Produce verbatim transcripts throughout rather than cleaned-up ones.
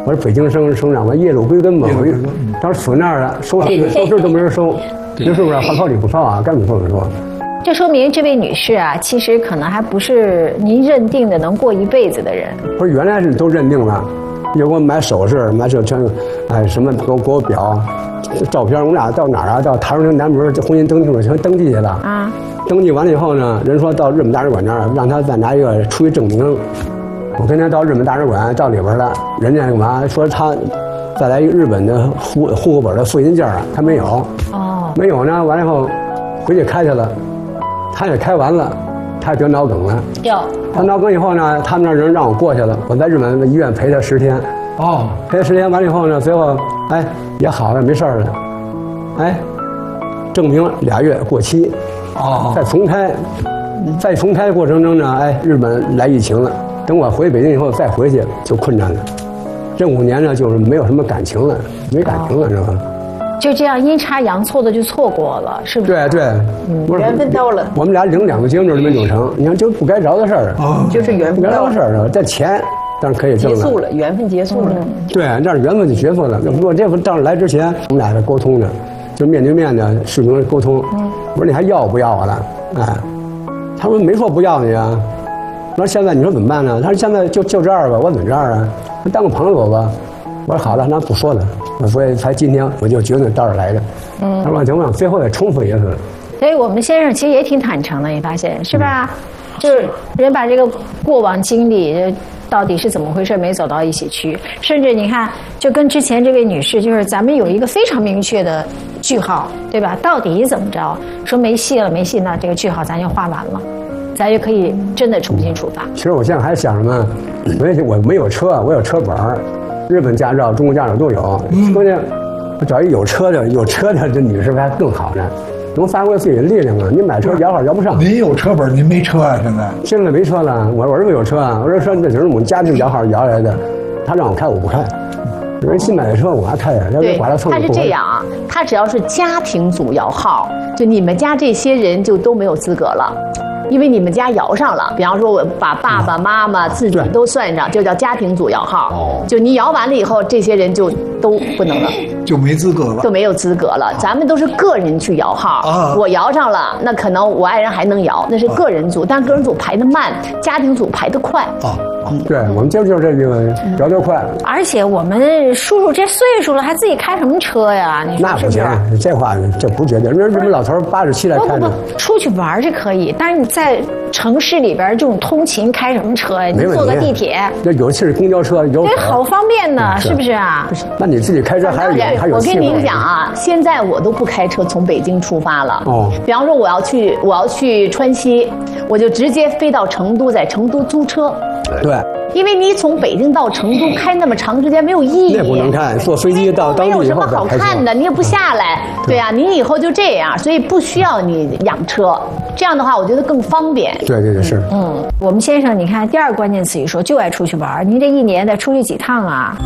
我是北京生生长，我夜路归根嘛，我当时死那儿了，收拾收拾都没人收，这是不是？话糙理不糙啊，干不说不说。 这说明这位女士啊，其实可能还不是您认定的能过一辈子的人。 不是，原来是都认定了，又给我买首饰，买这全，哎，什么给我给我表。照片，我们俩到哪儿啊？到台湾南门，这婚姻登记全登记去了。啊，登记完了以后呢，人说到日本大使馆那儿，让他再拿一个出具证明。我跟他到日本大使馆到里边了，人家干嘛说他再来一个日本的户户口本的复印件啊，他没有。哦，没有呢，完了以后回去开去了，他也开完了，他也得脑梗了。有。他脑梗以后呢，他们那人让我过去了，我在日本医院陪他十天。哦，陪十天完了以后呢，最后哎也好了，没事了，哎，证明俩月过期，哦，再重开，再重开过程中呢，哎，日本来疫情了，等我回北京以后再回去就困难了，这五年呢就是没有什么感情了，没感情了，知道吧？ 就这样阴差阳错的就错过了，是不是？ 对对， 嗯，缘分到了。 我们俩领两个结婚证都没领成，你看就不该着的事儿啊， 就是缘分不该着的事儿，这钱。但是可以挣结束了，缘分结束了。嗯、 对，这是缘分就结束了。如果这份账来之前，我们俩是沟通的，就面对面的视频沟通。嗯、我说你还要不要我了？哎，他说没说不要你啊。我说现在你说怎么办呢？他说现在就就这样吧，我怎么这样啊？当个朋友吧。我说好了，那不说了。所以才今天我就决定到这儿来的。嗯，他说行吧，最后再重复一次。 所以我们先生其实也挺坦诚的，你发现是吧？嗯、就是人把这个过往经历。到底是怎么回事？没走到一起去，甚至你看，就跟之前这位女士，就是咱们有一个非常明确的句号，对吧？到底怎么着？说没戏了，没戏，那这个句号咱就画完了，咱就可以真的重新出发。 其实我现在还想什么？我也我没有车，我有车本儿，日本驾照、中国驾照都有。关键我找一有车的，有车的这女士还更好呢。能发挥自己的力量啊！你买车摇号摇不上。 您有车本，您没车啊？现在现在没车了。我我儿子有车啊，我这车那就是我们家庭摇号摇来的，他让我开我不开。人新买的车我还开呀，要是刮了蹭。 他是这样啊，他只要是家庭组摇号，就你们家这些人就都没有资格了。因为你们家摇上了，比方说我把爸爸妈妈自己都算上，就叫家庭组摇号。哦，就你摇完了以后，这些人就都不能了， 就没资格了， 就没有资格了。咱们都是个人去摇号，啊、我摇上了，那可能我爱人还能摇，那是个人组，但个人组排得慢，家庭组排得快。啊， 嗯、对，我们就是这个摇得快。 而且我们叔叔这岁数了，还自己开什么车呀？你说那不行，这话这不绝对。人日本老头八十七来开的， 出去玩是可以，但是你在城市里边这种通勤开什么车呀？你坐个地铁， 那有气是公交车，有对，好方便呢，是不是啊？ 那你自己开车还是有还有我跟您讲啊，现在我都不开车从北京出发了。 哦， 比方说我要去我要去川西，我就直接飞到成都，在成都租车。 对。 因为你从北京到成都开那么长时间没有意义， 那不能看，坐飞机到当地以后没有什么好看的，你也不下来，对呀、啊，你以后就这样，所以不需要你养车，这样的话我觉得更方便。 对对对，是。 嗯，我们先生，你看第二个关键词一说就爱出去玩，您这一年得出去几趟啊？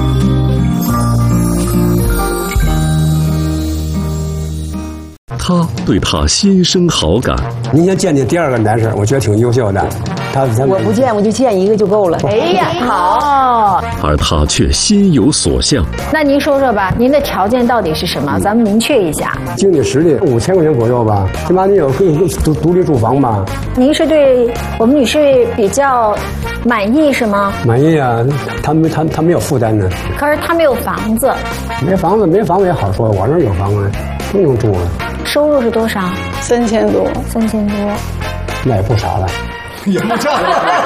他对他心生好感。 您先见见第二个男士，我觉得挺优秀的。他他我不见，我就见一个就够了。 哎呀，好。 而他却心有所向。 那您说说吧，您的条件到底是什么？咱们明确一下。 经济实力五千块钱左右吧，起码你有独独立住房吧。 您是对我们女士比较满意是吗？ 满意啊，他没他他没有负担呢。 可是他没有房子。 没房子没房子也好说，我这有房子，不用住了。 收入是多少？ 三千多， 三千多， 那也不少了。 也不少了。